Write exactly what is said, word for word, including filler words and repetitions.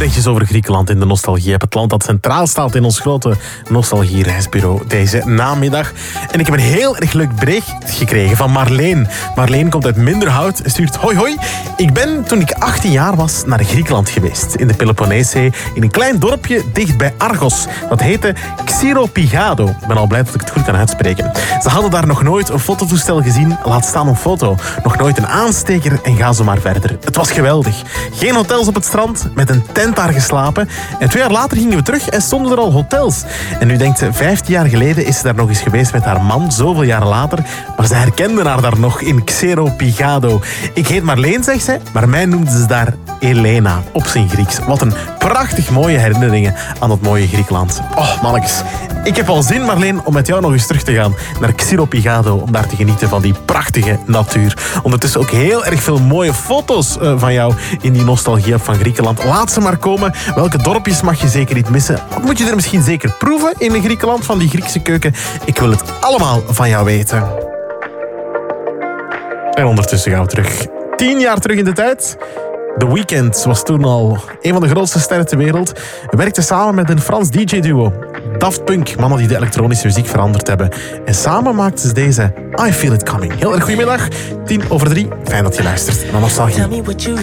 berichtjes over Griekenland in de Nostalgie. Het land dat centraal staat in ons grote nostalgie-reisbureau deze namiddag. En ik heb een heel erg leuk bericht gekregen van Marleen. Marleen komt uit Minderhout en stuurt: hoi hoi. Ik ben toen ik achttien jaar was naar Griekenland geweest. In de Peloponneeszee, in een klein dorpje dicht bij Argos. Dat heette Xiropigado. Ik ben al blij dat ik het goed kan uitspreken. Ze hadden daar nog nooit een fototoestel gezien, laat staan een foto. Nog nooit een aansteker en ga zo maar verder. Het was geweldig. Geen hotels op het strand, met een tent daar geslapen. En twee jaar later gingen we terug en stonden er al hotels. En nu denkt ze, vijftien jaar geleden is ze daar nog eens geweest met haar man, zoveel jaren later. Maar ze herkenden haar daar nog in Xiropigado. Ik heet Marleen, zegt ze, maar mij noemden ze daar Elena, op zijn Grieks. Wat een prachtig mooie herinneringen aan dat mooie Griekenland. Oh, mannetjes. Ik heb al zin, Marleen, om met jou nog eens terug te gaan naar Xiropigado, om daar te genieten van die prachtige natuur. Ondertussen ook heel erg veel mooie foto's uh, van jou in die nostalgie-app van Griekenland. Laat ze maar komen. Welke dorpjes mag je zeker niet missen? Wat moet je er misschien zeker proeven in Griekenland van die Griekse keuken? Ik wil het allemaal van jou weten. En ondertussen gaan we terug. Tien jaar terug in de tijd. The Weeknd was toen al een van de grootste sterren ter wereld. Hij werkte samen met een Frans D J-duo. Daft Punk, mannen die de elektronische muziek veranderd hebben. En samen maakten ze deze I Feel It Coming. Heel erg goedemiddag, tien over drie. Fijn dat je luistert naar Nostalgie.